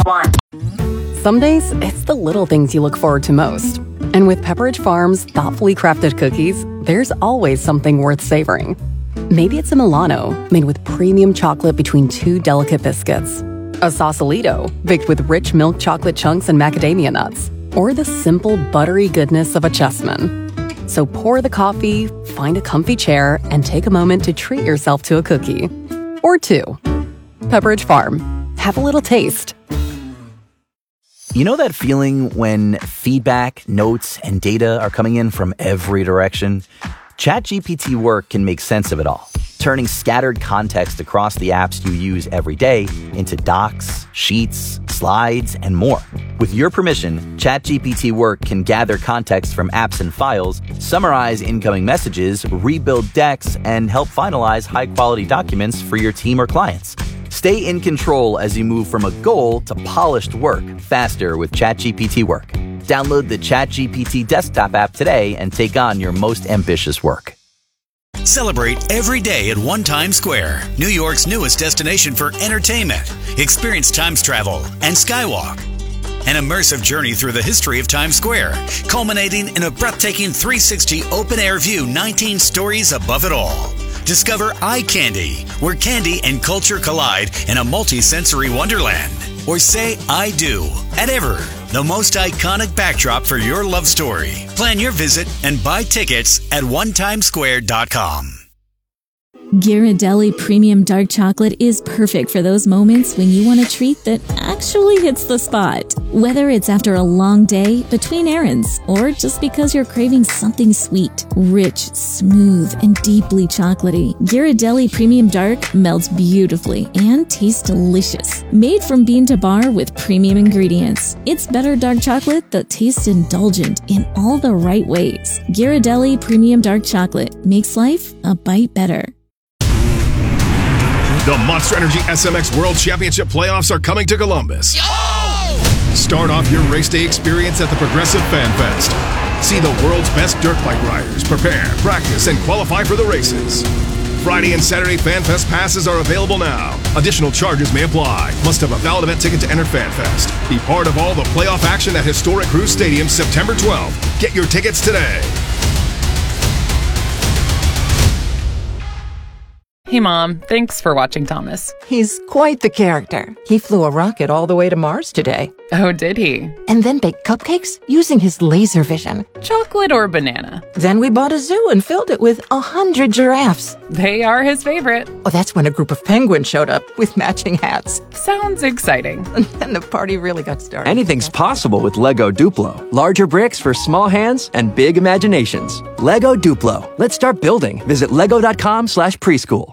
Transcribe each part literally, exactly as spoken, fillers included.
one. Some days, it's the little things you look forward to most. And with Pepperidge Farm's thoughtfully crafted cookies, there's always something worth savoring. Maybe it's a Milano, made with premium chocolate between two delicate biscuits. A Sausalito, baked with rich milk chocolate chunks and macadamia nuts. Or the simple, buttery goodness of a Chessman. So pour the coffee, find a comfy chair, and take a moment to treat yourself to a cookie. Or two. Pepperidge Farm. Have a little taste. You know that feeling when feedback, notes, and data are coming in from every direction? ChatGPT Work can make sense of it all, turning scattered context across the apps you use every day into docs, sheets, slides, and more. With your permission, ChatGPT Work can gather context from apps and files, summarize incoming messages, rebuild decks, and help finalize high-quality documents for your team or clients. Stay in control as you move from a goal to polished work faster with ChatGPT Work. Download the ChatGPT desktop app today and take on your most ambitious work. Celebrate every day at One Times Square, New York's newest destination for entertainment. Experience Times travel and Skywalk. An immersive journey through the history of Times Square, culminating in a breathtaking three sixty open-air view nineteen stories above it all. Discover Eye Candy, where candy and culture collide in a multi-sensory wonderland. Or say I do at Ever, the most iconic backdrop for your love story. Plan your visit and buy tickets at one times square dot com. Ghirardelli Premium Dark Chocolate is perfect for those moments when you want a treat that actually hits the spot. Whether it's after a long day, between errands, or just because you're craving something sweet, rich, smooth, and deeply chocolatey, Ghirardelli Premium Dark melts beautifully and tastes delicious. Made from bean to bar with premium ingredients, it's better dark chocolate that tastes indulgent in all the right ways. Ghirardelli Premium Dark Chocolate makes life a bite better. The Monster Energy S M X World Championship playoffs are coming to Columbus. Yo! Start off your race day experience at the Progressive Fan Fest. See the world's best dirt bike riders prepare, practice, and qualify for the races. Friday and Saturday Fan Fest passes are available now. Additional charges may apply. Must have a valid event ticket to enter Fan Fest. Be part of all the playoff action at Historic Cruise Stadium September twelfth. Get your tickets today. Hey, Mom. Thanks for watching Thomas. He's quite the character. He flew a rocket all the way to Mars today. Oh, did he? And then baked cupcakes using his laser vision. Chocolate or banana? Then we bought a zoo and filled it with a hundred giraffes. They are his favorite. Oh, that's when a group of penguins showed up with matching hats. Sounds exciting. And then the party really got started. Anything's possible with Lego Duplo. Larger bricks for small hands and big imaginations. Lego Duplo. Let's start building. Visit lego.com slash preschool.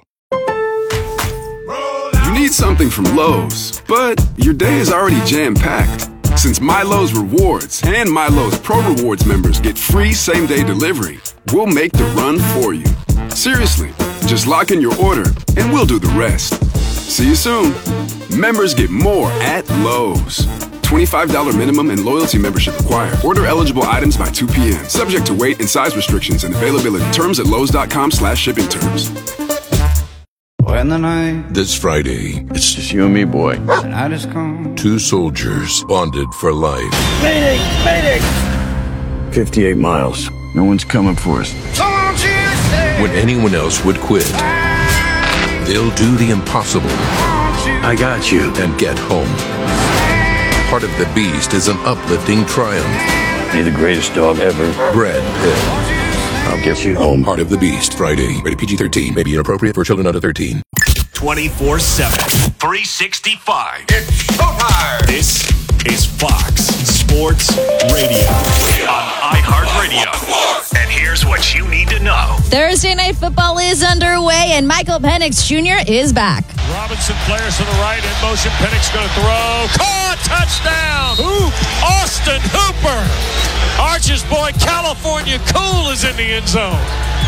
You need something from Lowe's, but your day is already jam-packed. Since MyLowe's Rewards and MyLowe's Pro Rewards members get free same-day delivery, we'll make the run for you. Seriously, just lock in your order and we'll do the rest. See you soon. Members get more at Lowe's. twenty-five dollars minimum and loyalty membership required. Order eligible items by two p.m. Subject to weight and size restrictions and availability. Terms at lowes.com slash shipping terms. When the night This Friday, it's just you and me, boy. The night is come. two soldiers bonded for life. Mayday! Mayday! fifty-eight miles. No one's coming for us. Don't you say when anyone else would quit, they'll do the impossible. I got you. And get home. Part of the Beast is an uplifting triumph. You're the greatest dog ever. Brad Pitt. I'll get you home. Part of the Beast. Friday. Rated P G thirteen. May be inappropriate for children under thirteen. twenty-four seven. three sixty-five. It's showtime. This is Fox Sports Radio on iHeartRadio. And here's what you need to know. Thursday Night Football is underway, and Michael Penix Junior is back. Robinson flares to the right, in motion. Penix going to throw. Caught! Touchdown! Hoop! Austin Hooper! Arch's boy, California Cool, is in the end zone.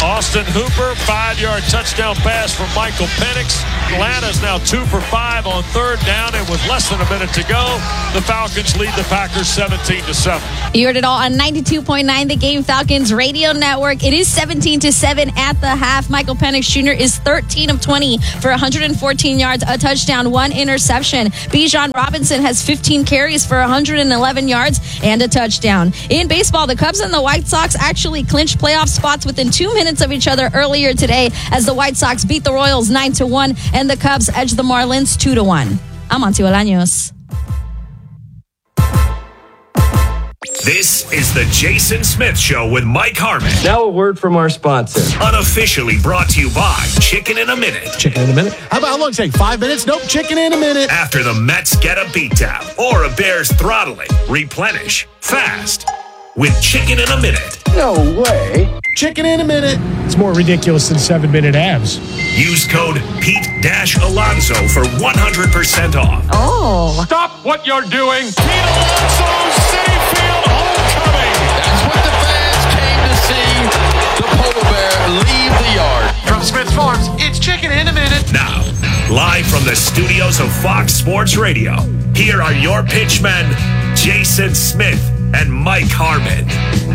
Austin Hooper, five-yard touchdown pass from Michael Penix. Atlanta's now two for five on third down, and with less than a minute to go, the Falcons lead the Packers seventeen to seven. You heard it all on ninety-two point nine The Game Falcons Radio Network. It is seventeen to seven at the half. Michael Penix Junior is thirteen of twenty for one hundred fourteen yards, a touchdown, one interception. Bijan Robinson has fifteen carries for one hundred eleven yards and a touchdown. In baseball, the Cubs and the White Sox actually clinched playoff spots within two minutes of each other earlier today as the White Sox beat the Royals nine to one and the Cubs edged the Marlins two to one. I'm Auntie Bolaños. This is the Jason Smith Show with Mike Harmon. Now a word from our sponsor. Unofficially brought to you by Chicken in a Minute. Chicken in a Minute? How about how long does it take? Five minutes? Nope, chicken in a minute. After the Mets get a beatdown or a Bears throttling, replenish fast with Chicken in a Minute. No way. Chicken in a minute. It's more ridiculous than seven-minute abs. Use code Pete-Alonso for one hundred percent off. Oh. Stop what you're doing. Pete Alonso, Citi Field homecoming. That's what the fans came to see. The polar bear leave the yard. From Smith Farms, it's Chicken in a Minute. Now, live from the studios of Fox Sports Radio, here are your pitchmen, Jason Smith and Mike Harmon.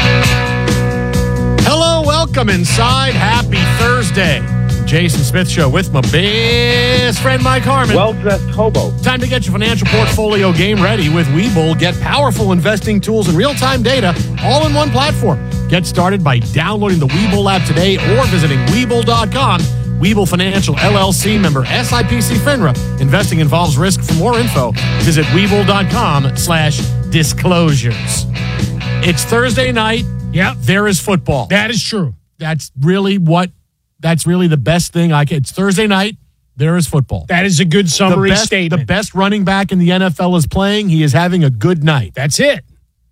Hello, welcome inside. Happy Thursday. Jason Smith Show with my best friend Mike Harmon. Well-dressed hobo. Time to get your financial portfolio game ready with Webull. Get powerful investing tools and real-time data all in one platform. Get started by downloading the Webull app today or visiting Webull dot com. Webull Financial, L L C, member S I P C FINRA. Investing involves risk. For more info, visit Webull dot com slash disclosures. It's Thursday night. Yep. There is football. That is true. That's really what, that's really the best thing I can. It's Thursday night. There is football. That is a good summary the best, statement. The best running back in the N F L is playing. He is having a good night. That's it.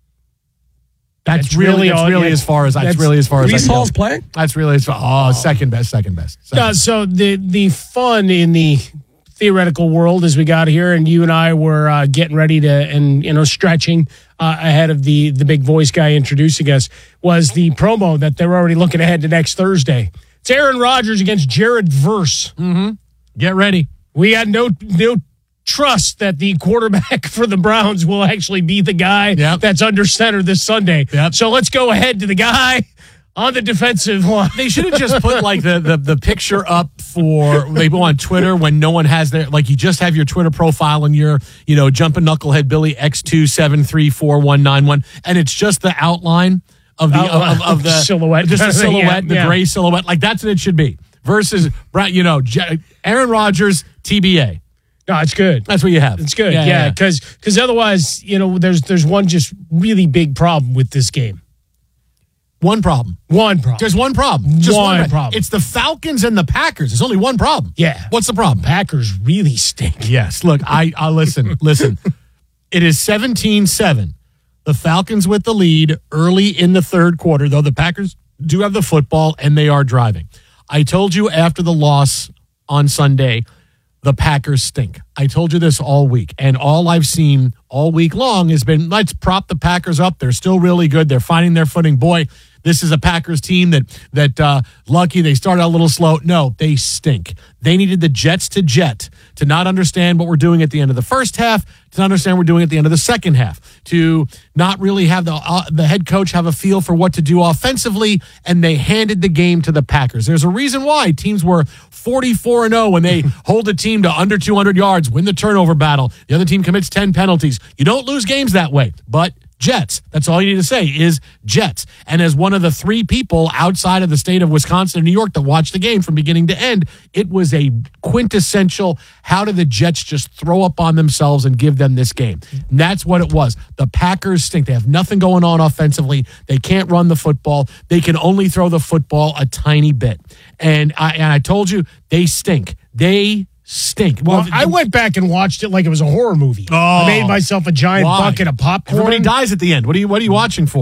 That's, that's really, really, that's all, really yeah, as far as that's, that's really as far as Breece I Hall's playing. That's really as far. Oh, second best, second best. Second uh, so the the fun in the theoretical world as we got here, and you and I were uh, getting ready to and you know stretching uh, ahead of the the big voice guy introducing us, was the promo that they're already looking ahead to next Thursday. It's Aaron Rodgers against Jared Verse. Mm-hmm. Get ready. We had no no. trust that the quarterback for the Browns will actually be the guy yep. that's under center this Sunday. Yep. So let's go ahead to the guy on the defensive line. They should have just put like the, the, the picture up for they go on Twitter when no one has their, like you just have your Twitter profile and your, you know, jumping knucklehead Billy X two seven three four one nine one. And it's just the outline of the, uh, of, of the silhouette, just the silhouette, yeah, the yeah. gray silhouette. Like that's what it should be versus, you know, Aaron Rodgers, T B A. No, it's good. That's what you have. It's good. Yeah, because yeah, because otherwise, you know, there's there's one just really big problem with this game. One problem. One problem. There's one problem. Just one, one problem. It's the Falcons and the Packers. There's only one problem. Yeah. What's the problem? Packers really stink. Yes. Look, I, I listen, listen. It is seventeen seven. The Falcons with the lead early in the third quarter, though the Packers do have the football and they are driving. I told you after the loss on Sunday, the Packers stink. I told you this all week, and all I've seen all week long has been, let's prop the Packers up. They're still really good. They're finding their footing. Boy, this is a Packers team that, that uh, lucky they started out a little slow. No, they stink. They needed the Jets to jet to not understand what we're doing at the end of the first half, to understand what we're doing at the end of the second half, to not really have the uh, the head coach have a feel for what to do offensively, and they handed the game to the Packers. There's a reason why teams were forty-four and oh when they hold a team to under two hundred yards, win the turnover battle. The other team commits ten penalties. You don't lose games that way, but Jets. That's all you need to say is Jets. And as one of the three people outside of the state of Wisconsin and New York that watched the game from beginning to end, it was a quintessential, how do the Jets just throw up on themselves and give them this game? And that's what it was. The Packers stink. They have nothing going on offensively. They can't run the football. They can only throw the football a tiny bit. And I, and I told you, they stink. They stink. Well, well, I went back and watched it like it was a horror movie. Oh, I made myself a giant why? bucket of popcorn. Everybody dies at the end. What are you What are you watching for?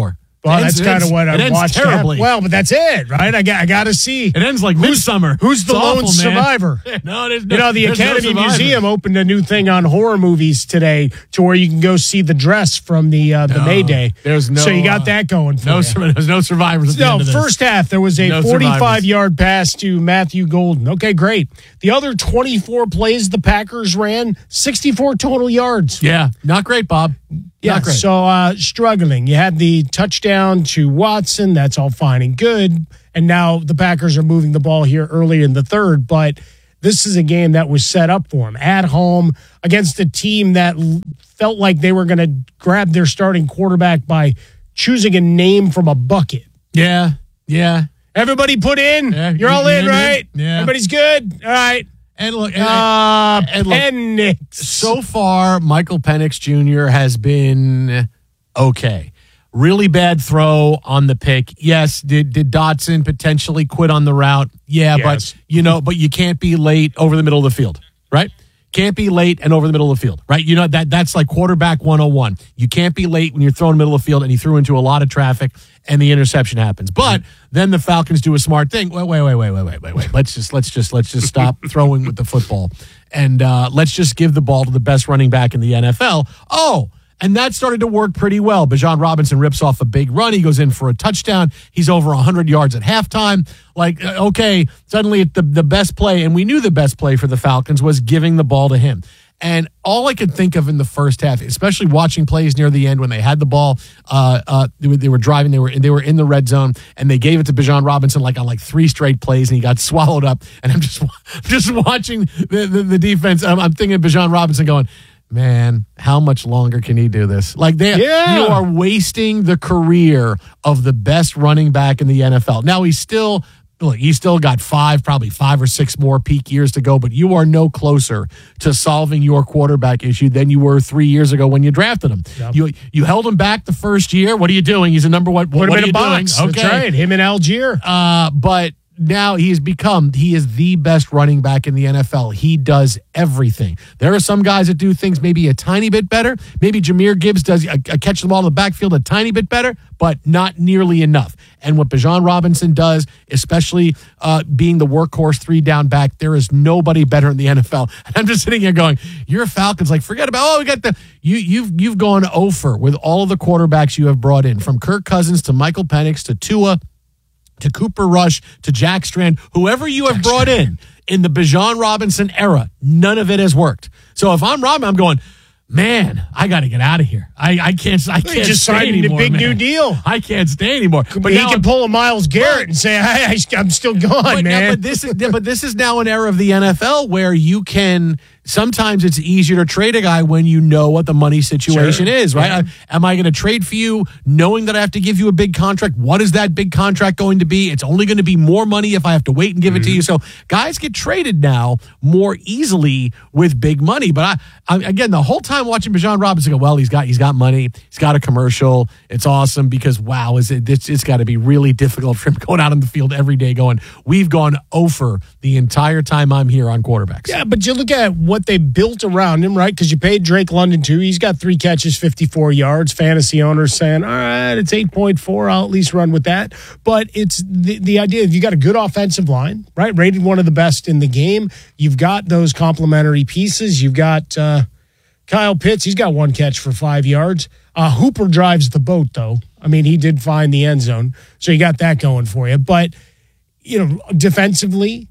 Well, ends- that's it kind of ends- what it I ends watched. terribly. Well, but that's it, right? I got I got to see. It ends like Midsummer. Who's the It's lone awful, man. survivor? No, there's no. You know, the there's no Academy survivor. Museum opened a new thing on horror movies today, to where you can go see the dress from the uh, the No, May Day. there's no, so you got uh, that going for No, you. sur- there's no survivors. At the No, end of this. first half, there was a No forty-five survivors. yard pass to Matthew Golden. Okay, great. The other twenty-four plays the Packers ran, sixty-four total yards. Yeah, not great, Bob. Yeah, Not great. so uh, struggling. You had the touchdown to Watson. That's all fine and good. And now the Packers are moving the ball here early in the third. But this is a game that was set up for them at home against a team that l- felt like they were going to grab their starting quarterback by choosing a name from a bucket. Yeah, yeah. Everybody put in. Yeah, You're all in, unanimous. right? Yeah. Everybody's good? All right. And look, and, Uh, and look, Penix. so far, Michael Penix Junior has been okay. Really bad throw on the pick. Yes, did did Dotson potentially quit on the route? Yeah, Yes. but you know, but you can't be late over the middle of the field, right? Can't be late and over the middle of the field, right? You know that that's like quarterback one oh one. You can't be late when you're throwing the middle of the field, and he threw into a lot of traffic, and the interception happens. But then the Falcons do a smart thing. Wait, wait, wait, wait, wait, wait, wait, wait. Let's just let's just let's just stop throwing with the football, and uh, let's just give the ball to the best running back in the N F L. Oh. And that started to work pretty well. Bijan Robinson rips off a big run. He goes in for a touchdown. He's over one hundred yards at halftime. Like, uh, okay, suddenly the, the best play, and we knew the best play for the Falcons was giving the ball to him. And all I could think of in the first half, especially watching plays near the end when they had the ball, uh, uh, they, were, they were driving, they were they were in the red zone, and they gave it to Bijan Robinson like on like three straight plays, and he got swallowed up. And I'm just just watching the, the, the defense. I'm, I'm thinking of Bijan Robinson going, man, how much longer can he do this? Like, they, Yeah. you are wasting the career of the best running back in the N F L. Now, he's still, look, he's still got five, probably five or six more peak years to go, but you are no closer to solving your quarterback issue than you were three years ago when you drafted him. Yep. You you held him back the first year. What are you doing? He's a number one. Put what him are in a you box. doing? That's right. Him and Algier. Uh, but now he has become, he is the best running back in the N F L. He does everything. There are some guys that do things maybe a tiny bit better. Maybe Jahmyr Gibbs does a, a catch the ball in the backfield a tiny bit better, but not nearly enough. And what Bijan Robinson does, especially uh, being the workhorse three down back, there is nobody better in the N F L. And I'm just sitting here going, you're Falcons. Like, forget about, oh, we got the, you, you've, you've gone over with all of the quarterbacks you have brought in, from Kirk Cousins to Michael Penix to Tua to Cooper Rush, to Jack Strand, whoever you have brought in, in the Bijan Robinson era, none of it has worked. So if I'm Robin, I'm going, man, I got to get out of here. I, I can't, I can't just stay signed a anymore, big man. new deal. I can't stay anymore. But he can pull a Miles Garrett and say, hey, I, I'm still gone, but, man. now, but this is but this is now an era of the N F L where you can, sometimes it's easier to trade a guy when you know what the money situation Sure. is, right? Yeah. I- am I going to trade for you knowing that I have to give you a big contract? What is that big contract going to be? It's only going to be more money if I have to wait and give Mm-hmm. it to you. So guys get traded now more easily with big money. But I, I again, the whole time watching Bijan Robinson go, well, he's got he's got money, he's got a commercial. It's awesome because wow, is it? It's, it's got to be really difficult for him going out on the field every day going, we've gone over the entire time I'm here on quarterbacks. Yeah, but you look at what they built around him, right? Because you paid Drake London too. He's got three catches, fifty-four yards. Fantasy owners saying, all right, it's eight point four. I'll at least run with that. But it's the, the idea of you got a good offensive line, right? Rated one of the best in the game. You've got those complementary pieces. You've got uh, Kyle Pitts. He's got one catch for five yards. Uh, Hooper drives the boat, though. I mean, he did find the end zone. So you got that going for you. But, you know, defensively,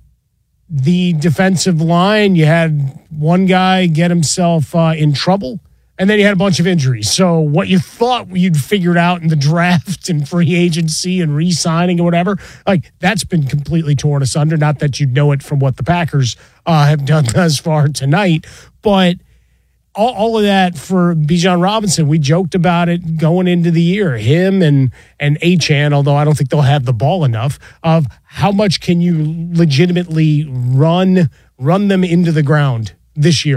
the defensive line, you had one guy get himself uh, in trouble, and then you had a bunch of injuries. So what you thought you'd figured out in the draft and free agency and re-signing or whatever, like that's been completely torn asunder. Not that you know it from what the Packers uh, have done thus far tonight, but all, all of that for Bijan Robinson. We joked about it going into the year, him and and Achane, although I don't think they'll have the ball enough, of how much can you legitimately run run them into the ground this year.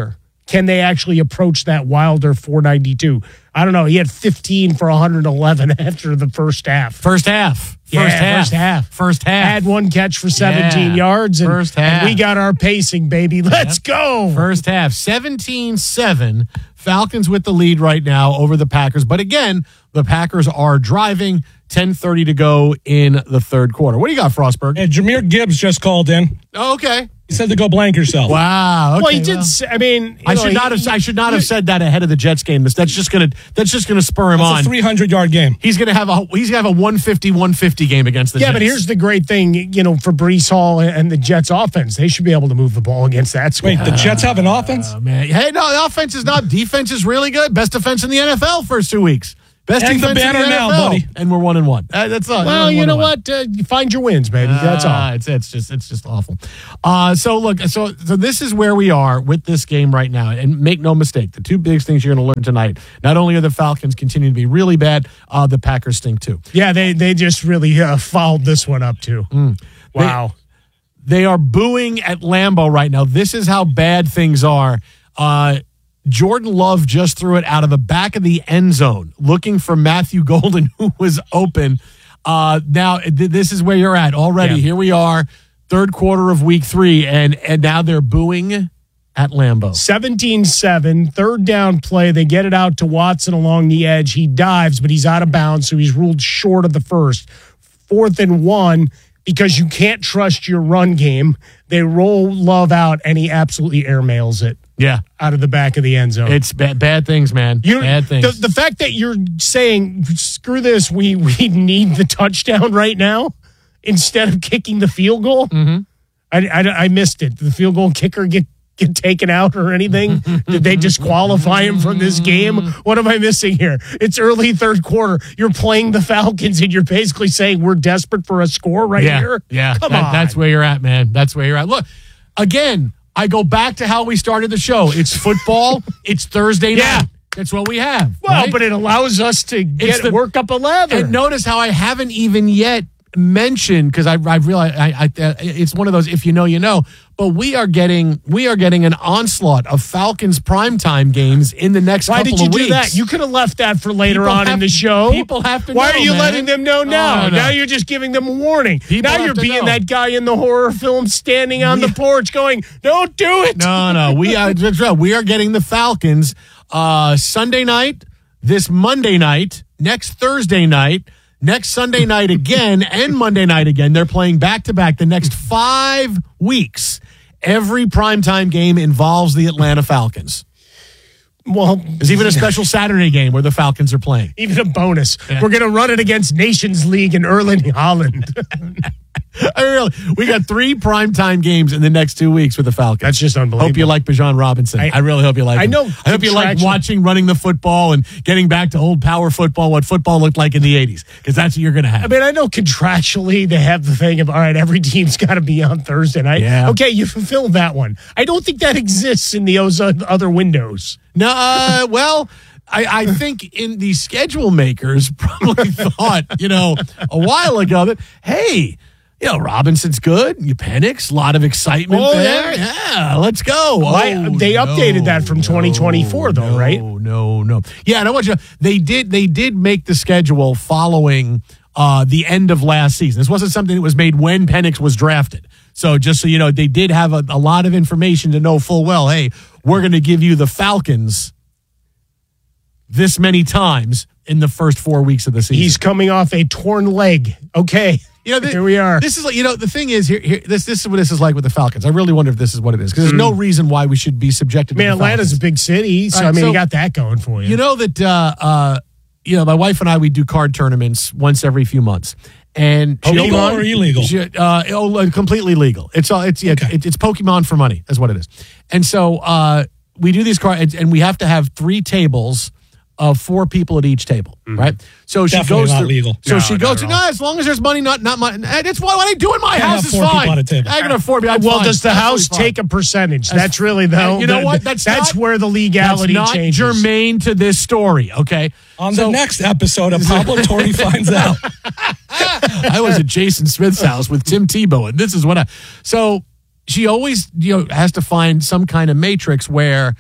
can they actually approach that Wilder four ninety-two? I don't know. He had fifteen for one eleven after the first half. First half. First yeah, half. First half. First half. Had one catch for seventeen yeah. yards. And, first half. And we got our pacing, baby. Let's yep. go. First half. seventeen seven. Falcons with the lead right now over the Packers. But again, the Packers are driving. ten thirty to go in the third quarter. What do you got, Frostberg? Hey, Jahmyr Gibbs just called in. Oh, okay. He said to go blank yourself. Wow. Okay, well, he did. well. Say, I mean, I know, should not he, have. I should not have said that ahead of the Jets game. That's just gonna. That's just gonna spur him That's on. a three hundred yard game. He's gonna have a. He's gonna have a one fifty one fifty game against the yeah, Jets. but here's the great thing. You know, for Breece Hall and the Jets offense, they should be able to move the ball against that squad. Wait, the Jets have an offense? Uh, man, hey, no, the offense is not. Defense is really good. Best defense in the N F L first two weeks. Best Hang defense the banner in the now, N F L. buddy. And we're one and one. Uh, that's all. Well, you know what? Uh, you find your wins, baby. Uh, that's all. It's it's just it's just awful. Uh, so look, so so this is where we are with this game right now. And make no mistake, the two biggest things you're going to learn tonight. Not only are the Falcons continuing to be really bad, uh, the Packers stink too. Yeah, they they just really uh, fouled this one up too. Mm. Wow. They, they are booing at Lambeau right now. This is how bad things are. Uh, Jordan Love just threw it out of the back of the end zone, looking for Matthew Golden, who was open. Uh, now, th- this is where you're at already. Yeah. Here we are, third quarter of week three, and, and now they're booing at Lambeau. seventeen seven, third down play. They get it out to Watson along the edge. He dives, but he's out of bounds, so he's ruled short of the first. Fourth and one, because you can't trust your run game, they roll Love out, and he absolutely airmails it. Yeah. Out of the back of the end zone. It's bad, bad things, man. You, bad things. The, the fact that you're saying, screw this, we, we need the touchdown right now instead of kicking the field goal, mm-hmm. I, I, I missed it. Did the field goal kicker get, get taken out or anything? Did they disqualify him from this game? What am I missing here? It's early third quarter. You're playing the Falcons and you're basically saying we're desperate for a score right yeah, here? Yeah, Come that, on. That's where you're at, man. That's where you're at. Look, again, I go back to how we started the show. It's football. It's Thursday Yeah. night. That's what we have. Well, right? but it allows us to get the- work up a lather. And notice how I haven't even yet mentioned, because I I realize I, I uh, it's one of those if you know you know. But we are getting we are getting an onslaught of Falcons primetime games in the next Why couple did you of do weeks. that? You could have left that for later People on have in the to- show. people have to Why know, are you man. letting them know now? No, no. Now you're just giving them a warning. People now have you're to being know. that guy in the horror film standing on the porch going, "Don't do it." No, no, we are that's right. We are getting the Falcons uh, Sunday night, this Monday night, next Thursday night, next Sunday night again, and Monday night again. They're playing back to back the next five weeks. Every primetime game involves the Atlanta Falcons. Well, there's even a special Saturday game where the Falcons are playing. Even a bonus. Yeah. We're going to run it against Nations League in Erling Holland. I really, we got three primetime games in the next two weeks with the Falcons. That's just unbelievable. Hope you like Bijan Robinson. I, I- I really hope you like I him. know I hope you like contraction- watching running the football and getting back to old power football, what football looked like in the eighties, because that's what you're going to have. I mean, I know contractually they have the thing of, all right, every team's got to be on Thursday night. Yeah. Okay, you fulfilled that one. I don't think that exists in the those other windows. No, uh, well, I, I think in the schedule makers probably thought, you know, a while ago that, hey, you know, Robinson's good. You Penix, a lot of excitement Oh, there. yeah. Yeah, let's go. Why- Oh, they no, updated that from twenty twenty-four, though, no, right? No, no. Yeah, and I want you. They did. They did make the schedule following uh, the end of last season. This wasn't something that was made when Penix was drafted. So just so you know, they did have a, a lot of information to know full well. Hey, we're going to give you the Falcons this many times in the first four weeks of the season. He's coming off a torn leg. Okay. You know, th- here we are. This is like, you know, the thing is here, here this this is what this is like with the Falcons. I really wonder if this is what it is, because there's no reason why we should be subjected to Man, the Atlanta's Falcons. a big city, so All right, I mean, so- you got that going for you. You know that uh, uh, you know, my wife and I, we do card tournaments once every few months. And she- Legal or illegal? She, uh, oh, completely legal. It's all it's yeah, Okay. it, it's Pokemon for money. That's what it is. And so uh, we do these cards, and we have to have three tables of four people at each table, right? So she Definitely goes not through. legal. So No, she not goes at through. all. No, as long as there's money, not not money. That's why what I do in my Can't house have is four people fine. on a table. I can have four people. I'm well, fine. does the Absolutely house fine. take a percentage? That's- That's, really the you know the- what? That's that's not- where the legality That's not changes. germane to this story. Okay. On So- the next episode of Pablo Torre Finds Out. I was at Jason Smith's house with Tim Tebow, and this is what I. So she always, you know, has to find some kind of matrix where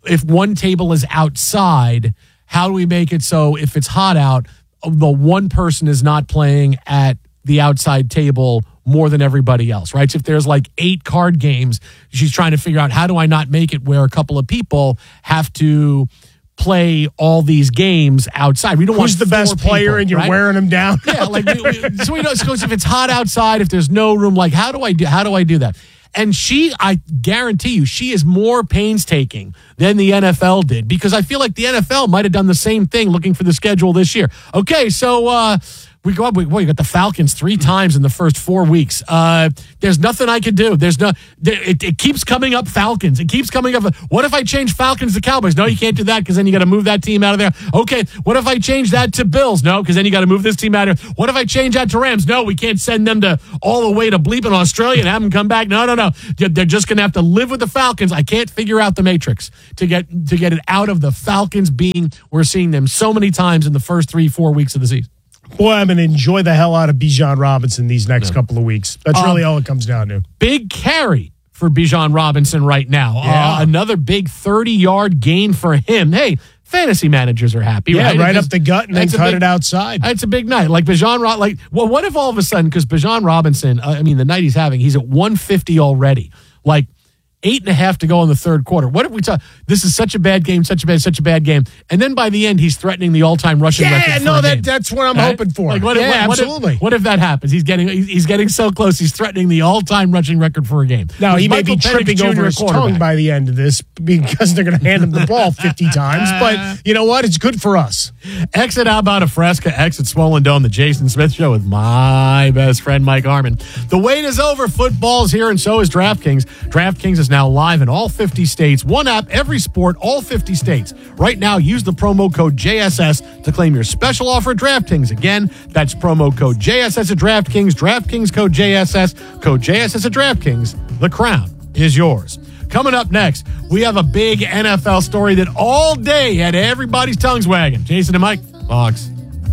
if one table is outside, how do we make it so if it's hot out, the one person is not playing at the outside table more than everybody else, right? So if there's like eight card games, she's trying to figure out how do I not make it where a couple of people have to play all these games outside. We don't Who's want the best people, player and you're right? wearing them down. Yeah, like we, we, so we know. So if it's hot outside, if there's no room, like how do I do? How do I do that? And she, I guarantee you, she is more painstaking than the N F L did, because I feel like the N F L might have done the same thing looking for the schedule this year. Okay, so uh, we go up. We, well, you got the Falcons three times in the first four weeks. Uh, there's nothing I could do. There's no. It, it keeps coming up Falcons. It keeps coming up. What if I change Falcons to Cowboys? No, you can't do that because then you got to move that team out of there. Okay, what if I change that to Bills? No, because then you got to move this team out of there. What if I change that to Rams? No, we can't send them to all the way to bleeping Australia and have them come back. No, no, no. They're just going to have to live with the Falcons. I can't figure out the matrix to get to get it out of the Falcons being. We're seeing them so many times in the first three, four weeks of the season. Boy, I'm going to enjoy the hell out of Bijan Robinson these next yeah. couple of weeks. That's um, really all it comes down to. Big carry for Bijan Robinson right now. Yeah. Uh, another big thirty-yard gain for him. Hey, fantasy managers are happy, yeah, right? right up the gut and then cut big, it outside. It's a big night. Like Bijan, like, well, what if all of a sudden, because Bijan Robinson, uh, I mean, the night he's having, he's at one fifty already. Like, Eight and a half to go in the third quarter. What if we talk? This is such a bad game, such a bad, such a bad game, and then by the end, he's threatening the all-time rushing yeah, record. Yeah, no, that game. that's what I'm right? hoping for. Like, what yeah, if, what, absolutely. What if, what if that happens? He's getting he's getting so close. He's threatening the all-time rushing record for a game. Now With he Michael may be Penix tripping Junior over his tongue by the end of this because they're going to hand him the ball fifty times. But you know what? It's good for us. Exit Outbound of Fresca, exit Swollen Dome, the Jason Smith Show with my best friend Mike Harmon. The wait is over. Football's here, and so is DraftKings. DraftKings is now live in all fifty states. One app, every sport, all fifty states. Right now, use the promo code J S S to claim your special offer at DraftKings. Again, that's promo code J S S at DraftKings. DraftKings code J S S. Code J S S at DraftKings. The crown is yours. Coming up next, we have a big N F L story that all day had everybody's tongues wagging. Jason and Mike, Fox.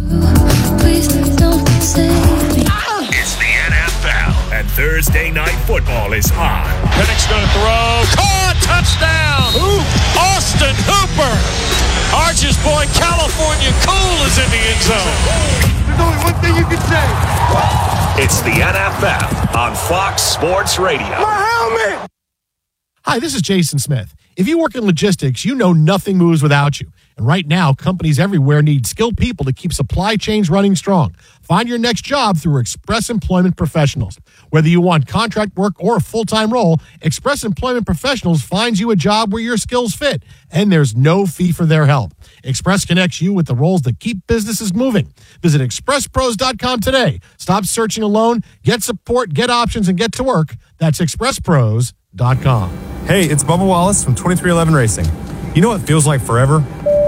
It's the N F L, and Thursday Night Football is on. Penix going to throw. Caught! Touchdown! Ooh. Austin Hooper! Arch's boy, California Cool, is in the end zone. There's only one thing you can say. It's the N F L on Fox Sports Radio. My helmet! Hi, this is Jason Smith. If you work in logistics, you know nothing moves without you. And right now, companies everywhere need skilled people to keep supply chains running strong. Find your next job through Express Employment Professionals. Whether you want contract work or a full-time role, Express Employment Professionals finds you a job where your skills fit, and there's no fee for their help. Express connects you with the roles that keep businesses moving. Visit express pros dot com today. Stop searching alone. Get support, get options, and get to work. That's express pros dot com. Hey, it's Bubba Wallace from twenty-three eleven Racing. You know what feels like forever?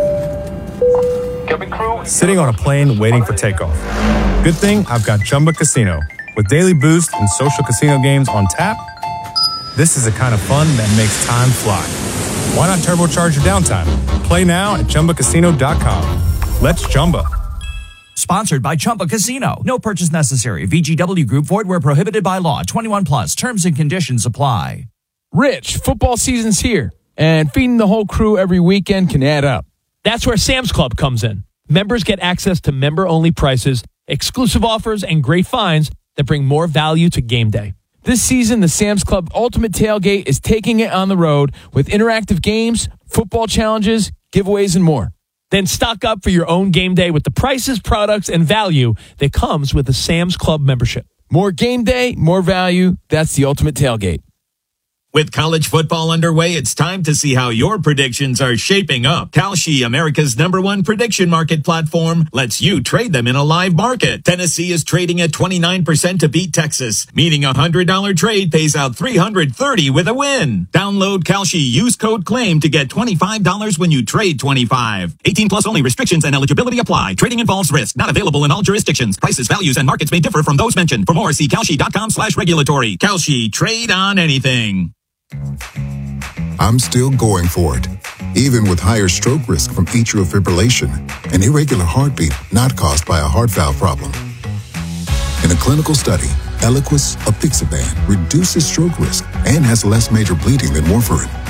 Sitting on a plane waiting for takeoff. Good thing I've got Chumba Casino. With daily boost and social casino games on tap, this is the kind of fun that makes time fly. Why not turbocharge your downtime? Play now at chumba casino dot com. Let's Chumba. Sponsored by Chumba Casino. No purchase necessary. V G W Group. Void where prohibited by law. twenty-one plus. Terms and conditions apply. Rich, football season's here, and feeding the whole crew every weekend can add up. That's where Sam's Club comes in. Members get access to member-only prices, exclusive offers, and great finds that bring more value to game day. This season, the Sam's Club Ultimate Tailgate is taking it on the road with interactive games, football challenges, giveaways, and more. Then stock up for your own game day with the prices, products, and value that comes with a Sam's Club membership. More game day, more value. That's the Ultimate Tailgate. With college football underway, it's time to see how your predictions are shaping up. Kalshi, America's number one prediction market platform, lets you trade them in a live market. Tennessee is trading at twenty-nine percent to beat Texas, meaning a one hundred dollars trade pays out three hundred thirty dollars with a win. Download Kalshi, use code CLAIM to get twenty-five dollars when you trade twenty-five dollars. eighteen plus only. Restrictions and eligibility apply. Trading involves risk. Not available in all jurisdictions. Prices, values, and markets may differ from those mentioned. For more, see kalshi.com slash regulatory. Kalshi, trade on anything. I'm still going for it, even with higher stroke risk from atrial fibrillation, an irregular heartbeat not caused by a heart valve problem. In a clinical study, Eliquis apixaban reduces stroke risk and has less major bleeding than warfarin.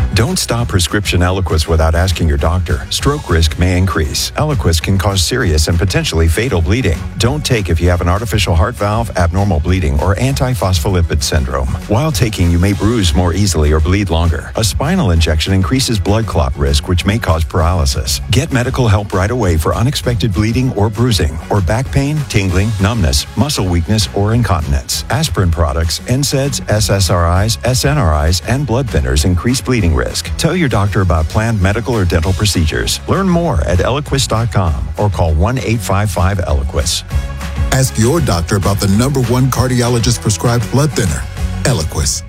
Don't stop prescription Eliquis without asking your doctor. Stroke risk may increase. Eliquis can cause serious and potentially fatal bleeding. Don't take if you have an artificial heart valve, abnormal bleeding, or antiphospholipid syndrome. While taking, you may bruise more easily or bleed longer. A spinal injection increases blood clot risk, which may cause paralysis. Get medical help right away for unexpected bleeding or bruising, or back pain, tingling, numbness, muscle weakness, or incontinence. Aspirin products, N SAIDs, S S R Is, S N R Is, and blood thinners increase bleeding risk. Tell your doctor about planned medical or dental procedures. Learn more at Eliquis dot com or call one eight five five Eliquis. Ask your doctor about the number one cardiologist prescribed blood thinner, Eliquis.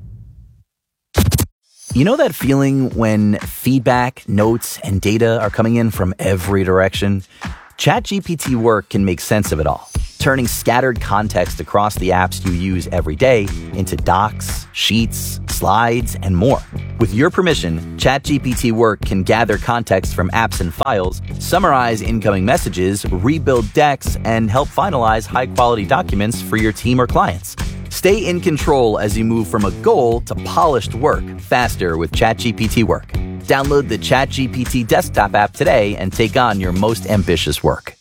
You know that feeling when feedback, notes, and data are coming in from every direction? ChatGPT Work can make sense of it all, turning scattered context across the apps you use every day into docs, sheets, slides, and more. With your permission, ChatGPT Work can gather context from apps and files, summarize incoming messages, rebuild decks, and help finalize high-quality documents for your team or clients. Stay in control as you move from a goal to polished work faster with ChatGPT Work. Download the ChatGPT desktop app today and take on your most ambitious work.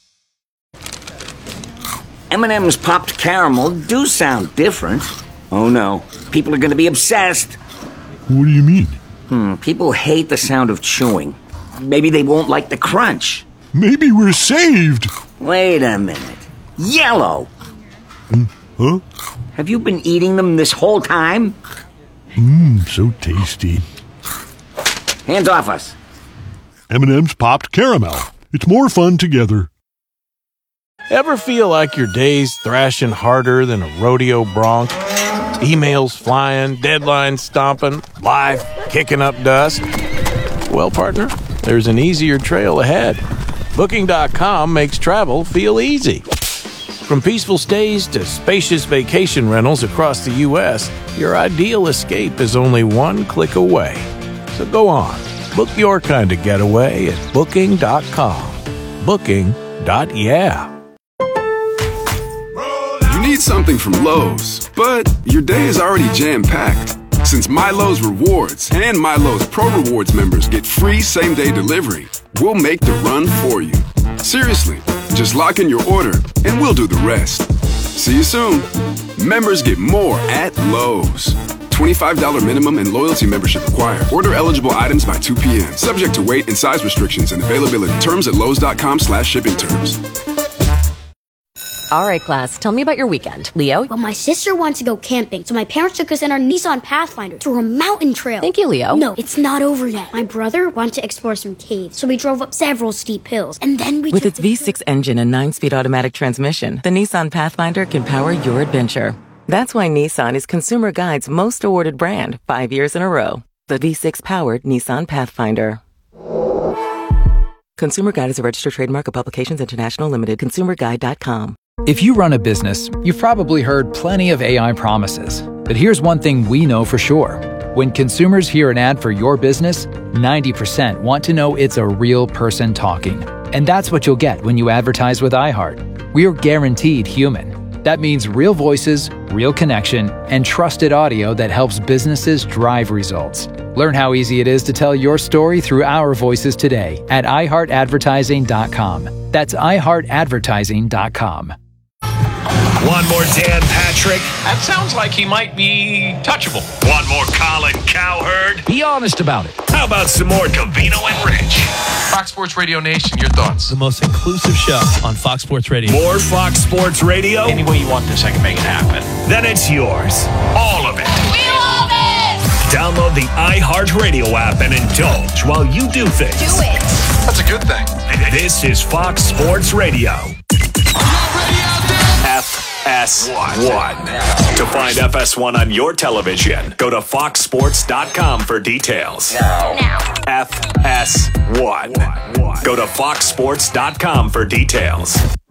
M and M's popped caramel do sound different. Oh no, people are going to be obsessed. What do you mean? Hmm, people hate the sound of chewing. Maybe they won't like the crunch. Maybe we're saved. Wait a minute. Yellow. Mm, huh? Have you been eating them this whole time? Mmm, so tasty. Hands off us. M and M's popped caramel. It's more fun together. Ever feel like your day's thrashing harder than a rodeo bronc? Emails flying, deadlines stomping, life kicking up dust? Well, partner, there's an easier trail ahead. Booking dot com makes travel feel easy. From peaceful stays to spacious vacation rentals across the U S, your ideal escape is only one click away. So go on, book your kind of getaway at Booking dot com. Booking. Yeah. You need something from Lowe's, but your day is already jam-packed. Since My Lowe's Rewards and My Lowe's Pro Rewards members get free same-day delivery, we'll make the run for you. Seriously, just lock in your order and we'll do the rest. See you soon. Members get more at Lowe's. twenty-five dollars minimum and loyalty membership required. Order eligible items by two p.m. Subject to weight and size restrictions and availability. Terms at lowes dot com slash shipping terms. All right, class, tell me about your weekend. Leo? Well, my sister wants to go camping, so my parents took us in our Nissan Pathfinder to a mountain trail. Thank you, Leo. No, it's not over yet. My brother wanted to explore some caves, so we drove up several steep hills, and then we With its V six engine and nine-speed automatic transmission, the Nissan Pathfinder can power your adventure. That's why Nissan is Consumer Guide's most awarded brand, five years in a row. The V six-powered Nissan Pathfinder. Consumer Guide is a registered trademark of Publications International Limited. consumer guide dot com. If you run a business, you've probably heard plenty of A I promises. But here's one thing we know for sure. When consumers hear an ad for your business, ninety percent want to know it's a real person talking. And that's what you'll get when you advertise with iHeart. We're guaranteed human. That means real voices, real connection, and trusted audio that helps businesses drive results. Learn how easy it is to tell your story through our voices today at i heart advertising dot com. That's i heart advertising dot com. One more Dan Patrick. That sounds like he might be touchable. One more Colin Cowherd. Be honest about it. How about some more Covino and Rich? Fox Sports Radio Nation, your thoughts? The most inclusive show on Fox Sports Radio. More Fox Sports Radio? Any way you want this, I can make it happen. Then it's yours. All of it. We love it! Download the iHeartRadio app and indulge while you do things. Do it. That's a good thing. This is Fox Sports Radio. F S one. To find F S one on your television, go to fox sports dot com for details. Now. F S one. Go to fox sports dot com for details.